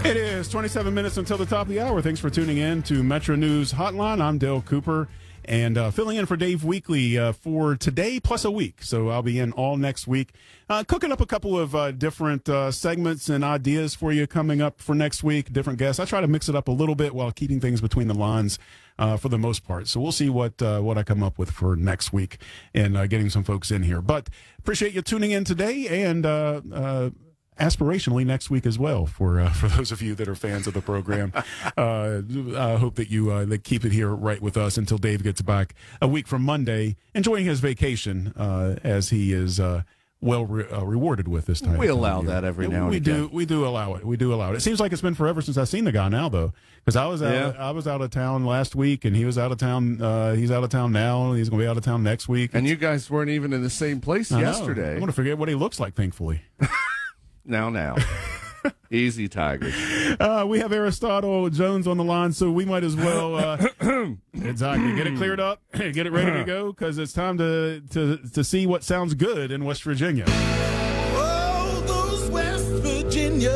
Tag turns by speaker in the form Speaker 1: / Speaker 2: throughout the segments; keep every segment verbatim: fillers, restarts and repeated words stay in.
Speaker 1: It is twenty-seven minutes until the top of the hour. Thanks for tuning in to Metro News Hotline. I'm Dale Cooper, and uh, filling in for Dave Weekly uh, for today plus a week. So I'll be in all next week, uh, cooking up a couple of uh, different uh, segments and ideas for you coming up for next week, different guests. I try to mix it up a little bit while keeping things between the lines uh, for the most part. So we'll see what uh, what I come up with for next week and uh, getting some folks in here. But appreciate you tuning in today, and uh, uh, aspirationally next week as well for uh, for those of you that are fans of the program. uh, I hope that you uh, that keep it here right with us until Dave gets back a week from Monday, enjoying his vacation uh, as he is uh, well re- uh, rewarded with this time.
Speaker 2: We allow that every now and
Speaker 1: we
Speaker 2: again.
Speaker 1: do we do allow it. We do allow it. It seems like it's been forever since I've seen the guy now, though, because I was out,
Speaker 2: Yeah.
Speaker 1: I was out of town last week, and he was out of town. Uh, he's out of town now. He's going to be out of town next week.
Speaker 2: And you guys weren't even in the same place
Speaker 1: I know.
Speaker 2: yesterday.
Speaker 1: I'm going to forget what he looks like, thankfully.
Speaker 2: Now, now. Easy, Tigers.
Speaker 1: Uh, we have Aristotle Jones on the line, so we might as well uh, exactly get it cleared up, get it ready to go, because it's time to, to to see what sounds good in West Virginia.
Speaker 3: Oh, those West Virginia.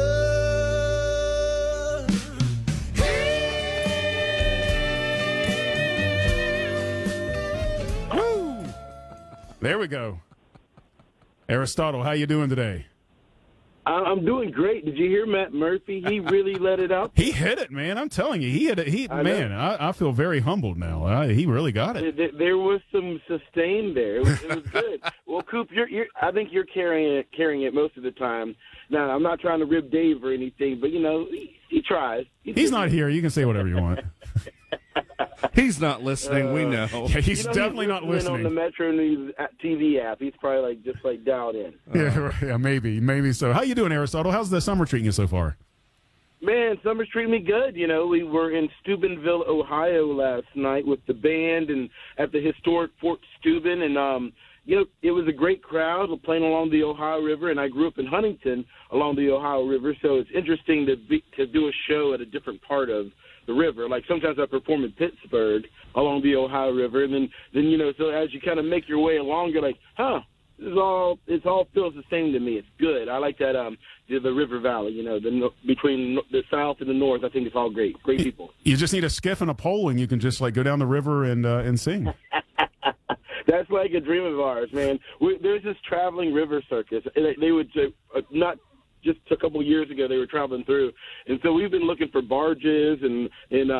Speaker 1: Woo! There we go. Aristotle, how you doing today?
Speaker 4: I'm doing great. Did you hear Matt Murphy? He really let it out.
Speaker 1: He hit it, man. I'm telling you, he hit it. He
Speaker 4: I
Speaker 1: man, I, I feel very humbled now. I, he really got it.
Speaker 4: There, there was some sustain there. It was, it was good. Well, Coop, you're, you're, I think you're carrying it, carrying it most of the time. Now, I'm not trying to rib Dave or anything, but, you know, he, he tries. He
Speaker 1: He's not here. You can say whatever you want.
Speaker 2: He's not listening, we know.
Speaker 1: Yeah, he's
Speaker 4: You know,
Speaker 1: definitely not
Speaker 4: listening on the
Speaker 1: listening.
Speaker 4: Metro News T V app. He's probably like just like dialed in.
Speaker 1: Yeah, right. yeah, maybe, maybe so. How you doing, Aristotle? How's the summer treating you so far?
Speaker 4: Man, summer's treating me good. You know, we were in Steubenville, Ohio last night with the band and at the historic Fort Steuben, and um, you know, it was a great crowd playing along the Ohio River. And I grew up in Huntington along the Ohio River, so it's interesting to be, to do a show at a different part of the river. Like sometimes I perform in Pittsburgh along the Ohio River, and then then you know, so as you kind of make your way along, you're like, huh. This is all. It all feels the same to me. It's good. I like that. Um, the, the River Valley. You know, the no- between the south and the north. I think it's all great. Great people.
Speaker 1: You just need a skiff and a pole, and you can just like go down the river and uh, and sing.
Speaker 4: That's like a dream of ours, man. We, there's this traveling river circus. They, they would uh, not just a couple of years ago. They were traveling through, and so we've been looking for barges and and. Uh,